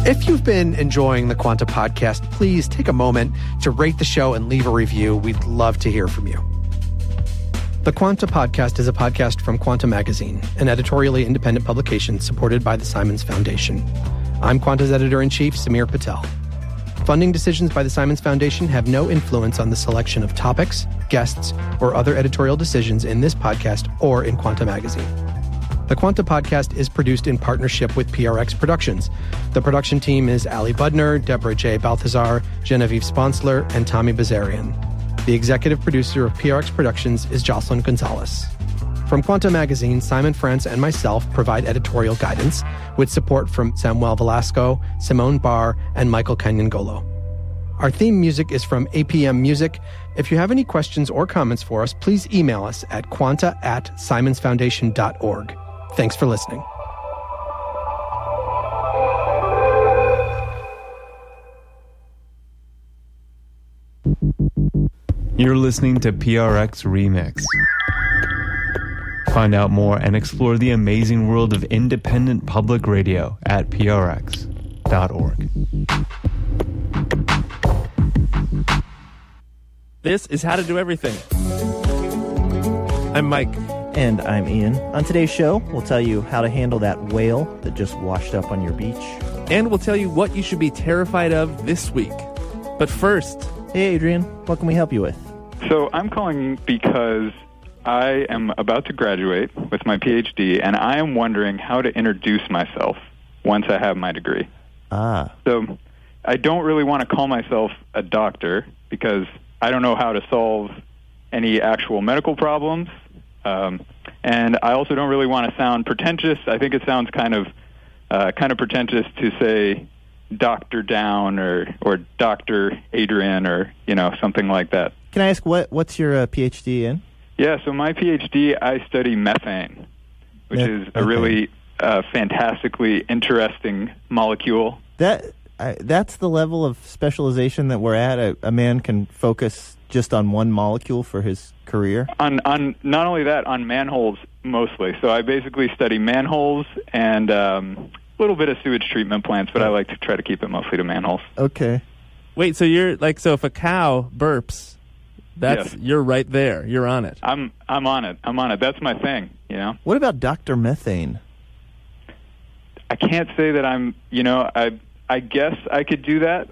If you've been enjoying the Quanta podcast, please take a moment to rate the show and leave a review. We'd love to hear from you. The Quanta podcast is a podcast from Quanta Magazine, an editorially independent publication supported by the Simons Foundation. I'm Quanta's editor-in-chief, Samir Patel. Funding decisions by the Simons Foundation have no influence on the selection of topics, guests, or other editorial decisions in this podcast or in Quanta Magazine. The Quanta podcast is produced in partnership with PRX Productions. The production team is Ali Budner, Deborah J. Balthazar, Genevieve Sponsler, and Tommy Bazarian. The executive producer of PRX Productions is Jocelyn Gonzalez. From Quanta Magazine, Simon France and myself provide editorial guidance with support from Samuel Velasco, Simone Barr, and Michael Kanyangolo. Our theme music is from APM Music. If you have any questions or comments for us, please email us at quanta@simonsfoundation.org. Thanks for listening. You're listening to PRX Remix. Find out more and explore the amazing world of independent public radio at prx.org. This is How to Do Everything. I'm Mike. And I'm Ian. On today's show, we'll tell you how to handle that whale that just washed up on your beach. And we'll tell you what you should be terrified of this week. But first... Hey, Adrian. What can we help you with? So I'm calling because I am about to graduate with my PhD, and I am wondering how to introduce myself once I have my degree. So I don't really want to call myself a doctor because I don't know how to solve any actual medical problems. And I also don't really want to sound pretentious. I think it sounds kind of pretentious to say Dr. Down or Dr. Adrian or, something like that. Can I ask what's your PhD in? Yeah, so my PhD, I study methane, which is a really fantastically interesting molecule. That's the level of specialization that we're at. A man can focus just on one molecule for his career? On not only that, on manholes mostly. So I basically study manholes and a little bit of sewage treatment plants, but I like to try to keep it mostly to manholes. Okay. Wait, so you're so if a cow burps, you're right there. You're on it. I'm on it. That's my thing, What about Dr. Methane? I can't say that I'm, I guess I could do that.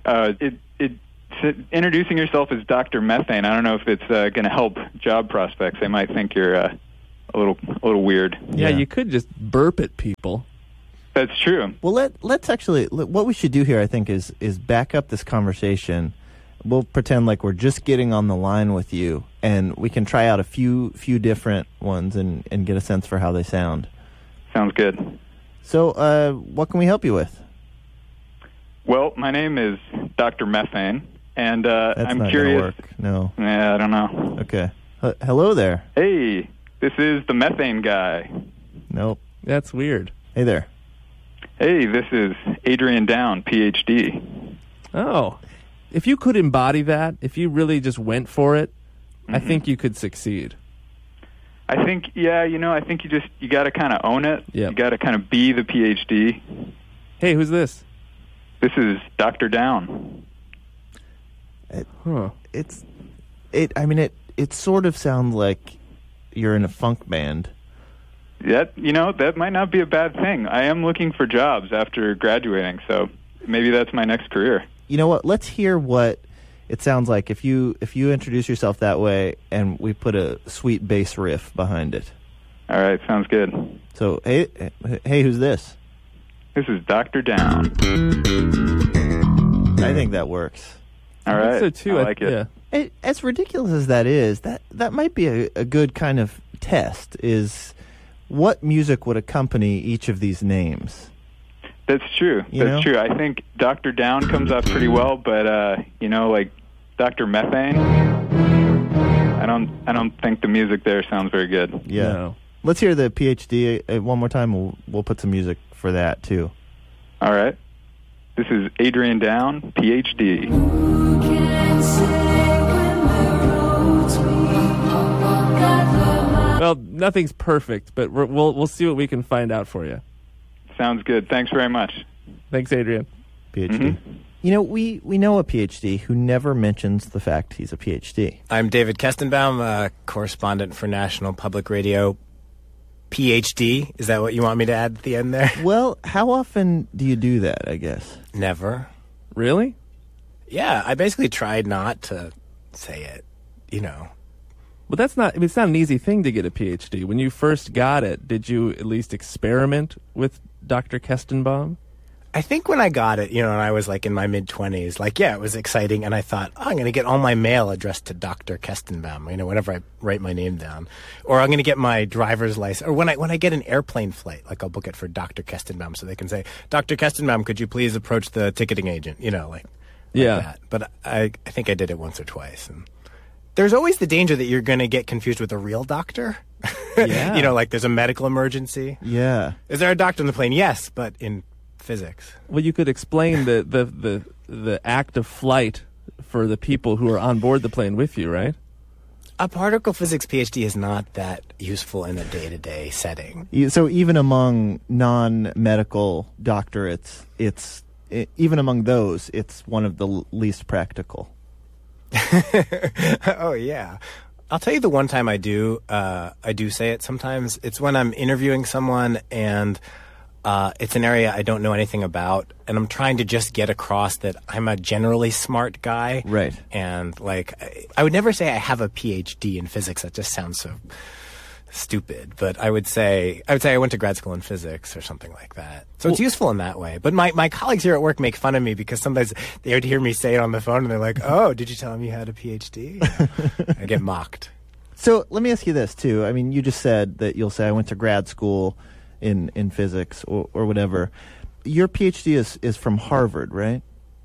Introducing yourself as Dr. Methane, I don't know if it's going to help job prospects. They might think you're a little weird. Yeah, you could just burp at people. That's true. Well, let's actually, what we should do here, I think, is back up this conversation. We'll pretend like we're just getting on the line with you, and we can try out a few different ones and get a sense for how they sound. Sounds good. So, what can we help you with? Well, my name is Dr. Methane, and That's I'm not curious. Gonna work. No. Yeah, I don't know. Okay. Hello there. Hey, this is the methane guy. Nope. That's weird. Hey there. Hey, this is Adrian Down, PhD. Oh. If you could embody that, if you really just went for it, I think you could succeed. I think, I think you got to kind of own it. Yep. You got to kind of be the PhD. Hey, who's this? This is Dr. Down. It sort of sounds like you're in a funk band. That might not be a bad thing. I am looking for jobs after graduating, so maybe that's my next career. You know what? Let's hear what it sounds like if you introduce yourself that way and we put a sweet bass riff behind it. All right, sounds good. So, hey, who's this? This is Dr. Down. I think that works. All right. I think so too. I like it. Yeah. As ridiculous as that is, that might be a good kind of test, is what music would accompany each of these names? That's true. That's true. I think Dr. Down comes off pretty well, but like Dr. Methane, I don't think the music there sounds very good. Yeah. No. Let's hear the PhD one more time. We'll put some music for that too. All right. This is Adrian Down, PhD. Well, nothing's perfect, but we'll see what we can find out for you. Sounds good. Thanks very much. Thanks, Adrian. PhD. You know, we know a PhD who never mentions the fact he's a PhD. I'm David Kestenbaum, a correspondent for National Public Radio. PhD, is that what you want me to add at the end there? Well, how often do you do that, I guess? Never. Really? Yeah, I basically tried not to say it, But it's not an easy thing to get a PhD. When you first got it, did you at least experiment with Dr. Kestenbaum? I think when I got it, and I was like in my mid-20s, it was exciting, and I thought, I'm going to get all my mail addressed to Dr. Kestenbaum, whenever I write my name down. Or I'm going to get my driver's license. Or when I get an airplane flight, I'll book it for Dr. Kestenbaum so they can say, Dr. Kestenbaum, could you please approach the ticketing agent? Like that. But I think I did it once or twice. And there's always the danger that you're going to get confused with a real doctor. Yeah. There's a medical emergency. Yeah. Is there a doctor on the plane? Yes, but in physics. Well, you could explain the act of flight for the people who are on board the plane with you, right? A particle physics PhD is not that useful in a day-to-day setting. So even among non-medical doctorates, even among those, it's one of the least practical. Oh, yeah. I'll tell you the one time I do say it sometimes. It's when I'm interviewing someone and it's an area I don't know anything about, and I'm trying to just get across that I'm a generally smart guy. Right. And, I would never say I have a PhD in physics. That just sounds so stupid. But I would say I went to grad school in physics or something like that. So it's useful in that way. But my colleagues here at work make fun of me because sometimes they would hear me say it on the phone, and they're like, oh, did you tell him you had a PhD? I get mocked. So let me ask you this, too. I mean, you just said that you'll say I went to grad school in physics or whatever. Your PhD is from Harvard, right?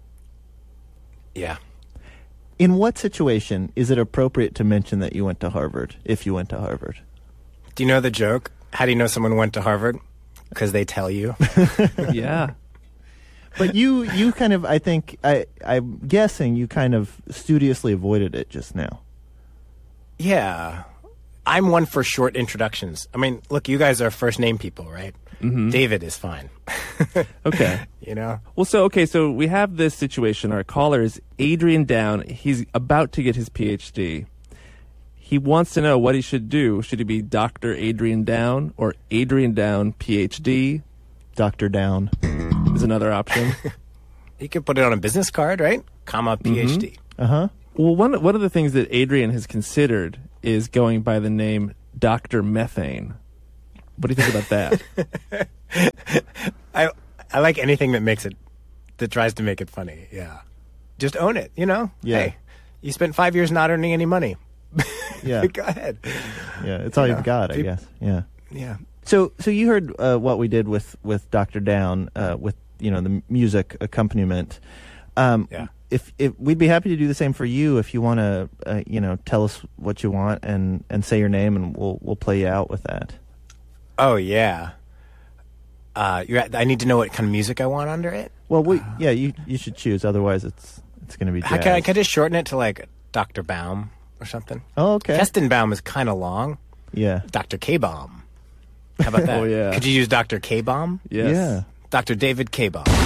Yeah. In what situation is it appropriate to mention that you went to Harvard, if you went to Harvard? Do you know the joke? How do you know someone went to Harvard? Because they tell you. Yeah. But you kind of, I think, I'm guessing you kind of studiously avoided it just now. Yeah. I'm one for short introductions. I mean, look, you guys are first name people, right? Mm-hmm. David is fine. Okay. Well, so we have this situation. Our caller is Adrian Down. He's about to get his PhD. He wants to know what he should do. Should he be Dr. Adrian Down or Adrian Down PhD? Dr. Down is another option. You could put it on a business card, right? Comma, PhD. Mm-hmm. Uh-huh. Well, one of the things that Adrian has considered is going by the name Dr. Methane. What do you think about that? I like anything that tries to make it funny. Yeah. Just own it, Yeah. Hey, you spent 5 years not earning any money. Yeah. Go ahead. Yeah, it's all you've got, I guess. Yeah. Yeah. So you heard what we did with Dr. Down, with the music accompaniment. Yeah. If we'd be happy to do the same for you if you want to, tell us what you want and say your name, and we'll play you out with that. Oh yeah. I need to know what kind of music I want under it. Well, you should choose. Otherwise, it's going to be jazz. Can I just shorten it to like Dr. Baum or something? Oh, okay. Kestenbaum is kind of long. Yeah. Dr. K-Baum. How about that? Oh yeah. Could you use Dr. K-Baum? Yes. Yeah. Dr. David K-Baum.